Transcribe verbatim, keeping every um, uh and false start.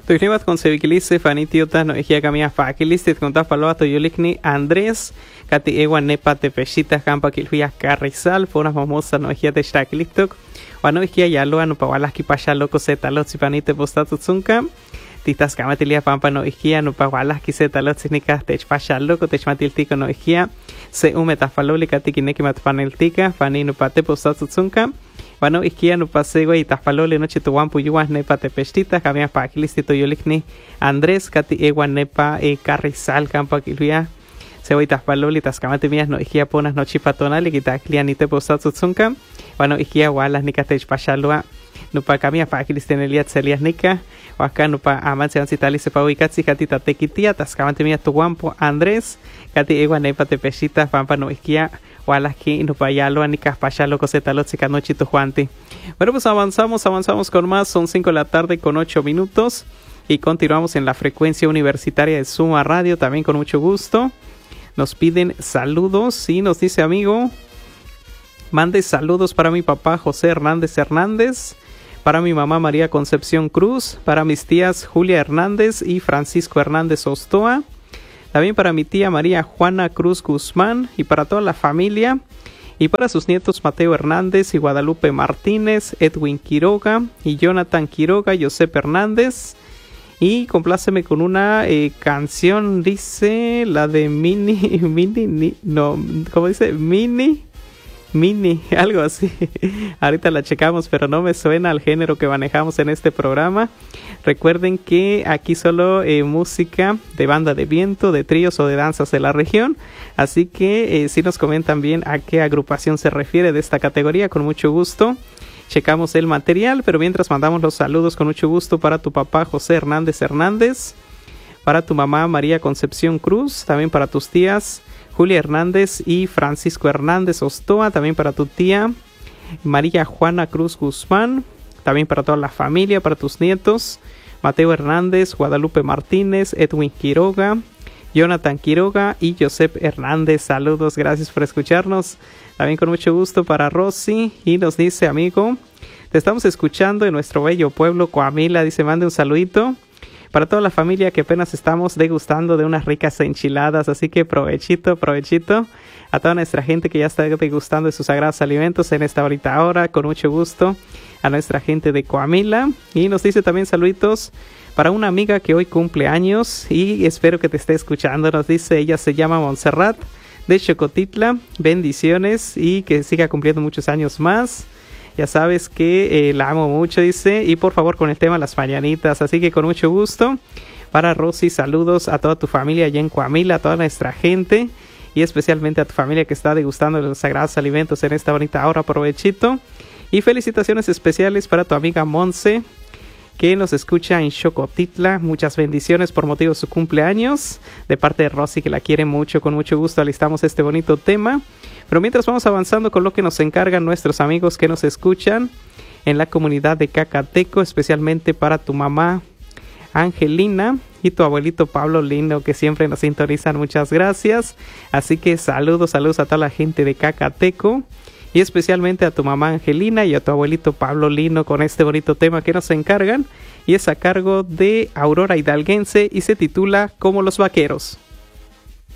Tuihlivat con sevikilise fanitiota no ejia camia fakiliste contas paloa toyolikni Andrés kati ewa nepa tepeshita campa kilhuia carrizal fona famosa no ejia de shtakilitok wano ejia yaloa no pawalaski pashalo coseta panite postatu tsunka titas kamatilia pampa no ejia no pawalaski seta lotsinika tech pashalo ko tech matiltiko no ejia se umeta faloli kati kineki matpaneltika fani no pate postatu tsunka Bueno, isquia no paseo y taspalole noche tuwan puyuas nepa tepestita, camia pa aquilistito yolikni Andrés, cati ewa nepa e carrizal campa quiluya. Se voy taspalole tascamate mías no isquia ponas no chipatonali, quita clianite posatsutzunca. Bueno, isquia walas nika tech pachalua. No pa camia pa aquilistenilia tselias nika. O acá no pa amanse ansitali se pa uicatsi catita tequitia, tascamate mías tuwan po Andrés, cati ewa nepa tepestita, pampa no isquia. Walaski no payalo anicas payalo cosetalo chicanochito juanti. Bueno, pues avanzamos, avanzamos con más. Son cinco de la tarde con ocho minutos y continuamos en la frecuencia universitaria de Suma Radio, también con mucho gusto. Nos piden saludos y nos dice amigo, mande saludos para mi papá José Hernández Hernández, para mi mamá María Concepción Cruz, para mis tías Julia Hernández y Francisco Hernández Ostoa. También para mi tía María Juana Cruz Guzmán y para toda la familia. Y para sus nietos Mateo Hernández y Guadalupe Martínez, Edwin Quiroga y Jonathan Quiroga, Josep Hernández. Y compláceme con una eh, canción, dice, la de Mini, Mini, ni, no, ¿cómo dice? Mini, Mini, algo así. Ahorita la checamos, pero no me suena al género que manejamos en este programa. Recuerden que aquí solo eh, música de banda de viento, de tríos o de danzas de la región. Así que eh, si nos comentan bien a qué agrupación se refiere de esta categoría, con mucho gusto checamos el material. Pero mientras mandamos los saludos con mucho gusto para tu papá José Hernández Hernández, para tu mamá María Concepción Cruz, también para tus tías Julia Hernández y Francisco Hernández Ostoa, también para tu tía María Juana Cruz Guzmán, también para toda la familia, para tus nietos Mateo Hernández, Guadalupe Martínez, Edwin Quiroga, Jonathan Quiroga y Josep Hernández. Saludos, gracias por escucharnos. También con mucho gusto para Rosy y nos dice, amigo, te estamos escuchando en nuestro bello pueblo Coamila. Dice, mande un saludito para toda la familia que apenas estamos degustando de unas ricas enchiladas. Así que provechito, provechito a toda nuestra gente que ya está degustando de sus sagrados alimentos en esta horita hora. Con mucho gusto a nuestra gente de Coamila. Y nos dice también saluditos para una amiga que hoy cumple años y espero que te esté escuchando. Nos dice, ella se llama Montserrat de Xocotitla. Bendiciones y que siga cumpliendo muchos años más. Ya sabes que eh, la amo mucho, dice. Y por favor con el tema las mañanitas. Así que con mucho gusto. Para Rosy, saludos a toda tu familia allá en Coamila, a toda nuestra gente. Y especialmente a tu familia que está degustando de los sagrados alimentos en esta bonita hora. Provechito. Y felicitaciones especiales para tu amiga Monse, que nos escucha en Xocotitla. Muchas bendiciones por motivo de su cumpleaños. De parte de Rosy, que la quiere mucho. Con mucho gusto alistamos este bonito tema. Pero mientras vamos avanzando con lo que nos encargan nuestros amigos que nos escuchan en la comunidad de Cacateco, especialmente para tu mamá Angelina y tu abuelito Pablo Lindo, que siempre nos sintonizan. Muchas gracias. Así que saludos, saludos a toda la gente de Cacateco y especialmente a tu mamá Angelina y a tu abuelito Pablo Lino con este bonito tema que nos encargan. Y es a cargo de Aurora Hidalguense y se titula Como los Vaqueros.